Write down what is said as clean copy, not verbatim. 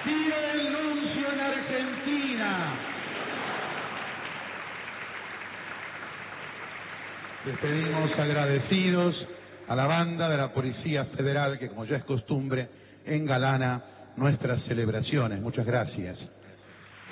Gira del Nuncio en Argentina. Despedimos agradecidos a la banda de la Policía Federal que, como ya es costumbre, engalana nuestras celebraciones. Muchas gracias.